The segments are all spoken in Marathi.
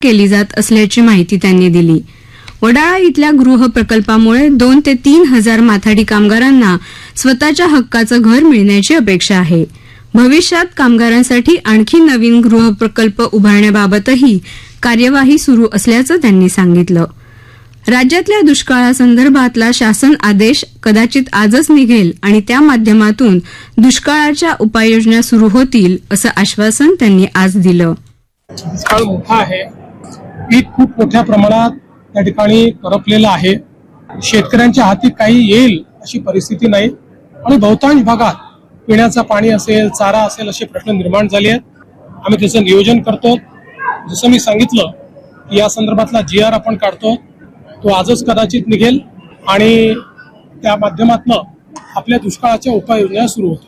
केली जात असल्याची माहिती त्यांनी दिली. वडाळा इथल्या गृह प्रकल्पामुळे 2 ते 3 हजार माथाडी कामगारांना स्वतःच्या हक्काचं घर मिळण्याची अपेक्षा आहे. भविष्यात कामगारांसाठी आणखी नवीन गृह प्रकल्प उभारण्याबाबतही कार्यवाही सुरू असल्याचं त्यांनी सांगितलं. राज्यातल्या दुष्काळासंदर्भातला शासन आदेश कदाचित आजच निघेल आणि त्या माध्यमातून दुष्काळाच्या उपाययोजना सुरू होतील असं आश्वासन त्यांनी आज दिलं. दुष्काळ मोठा आहे, पीक खूप मोठ्या प्रमाणात त्या ठिकाणी करपलेलं आहे. शेतकऱ्यांच्या हाती काही येईल अशी परिस्थिती नाही आणि बहुतांश भागात पिण्याचं पाणी असेल, चारा असेल असे प्रश्न निर्माण झाले आहेत. आम्ही त्याचं नियोजन करतो. जसं मी सांगितलं की या संदर्भातला GR आपण काढतो, तो आजच कदाचित निघेल आणि त्या माध्यमातून आपल्या दुष्काळाच्या उपाययोजना सुरू होतील.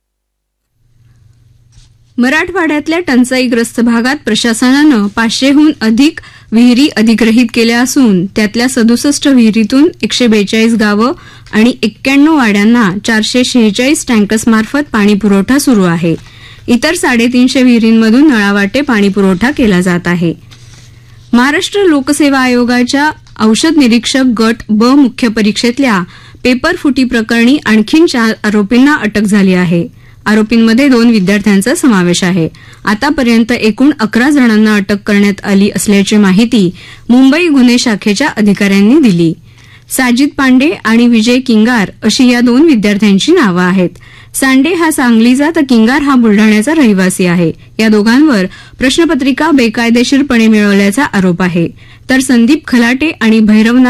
मराठवाड्यातल्या टंचाईग्रस्त भागात प्रशासनानं 500हून अधिक विहिरी अधिग्रहित केल्या असून त्यातल्या 67 विहिरीतून 142 गावं आणि 91 वाड्यांना 446 टँकर्समार्फत पाणी पुरवठा सुरू आहे. इतर 350 विहिरींमधून नळावाटे पाणी पुरवठा केला जात आहे. महाराष्ट्र लोकसेवा आयोगाच्या औषध निरीक्षक गट ब मुख्य परीक्षेतल्या पेपर फुटी प्रकरणी आणखी 4 आरोपींना अटक झाली आहे. आरोपींमध्ये 2 विद्यार्थ्यांचा समावेश आहे. आतापर्यंत एकूण 11 जणांना अटक करण्यात आली असल्याची माहिती मुंबई गुन्हे शाखेच्या अधिकाऱ्यांनी दिली. साजिद पांडे आणि विजय किंगार अशी या 2 विद्यार्थ्यांची नावं आहेत. सांडे हा सांगलीचा तर किंगार हा बुलढाण्याचा रहिवासी आहे. या दोघांवर प्रश्नपत्रिका बेकायदेशीरपणे मिळवल्याचा आरोप आहे. तर संदीप खलाटे आणि भैरवनाथ